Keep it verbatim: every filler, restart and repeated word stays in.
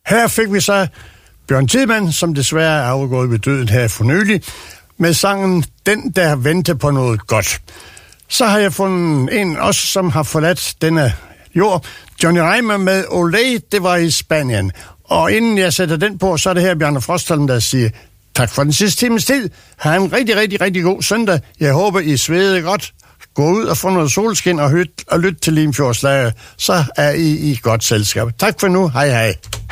Her fik vi så Bjørn Tidemand, som desværre er afgået ved døden her for nylig, med sangen Den, der venter på noget godt. Så har jeg fundet en også, som har forladt denne jord. Johnny Reimer med Olé, det var i Spanien. Og inden jeg sætter den på, så er det her Bjarne Frostholm, der siger tak for den sidste times tid. Ha' en rigtig, rigtig, rigtig god søndag. Jeg håber, I sveder godt. Gå ud og få noget solskin og, høt, og lyt til Limfjords Slager. Så er I i godt selskab. Tak for nu. Hej hej.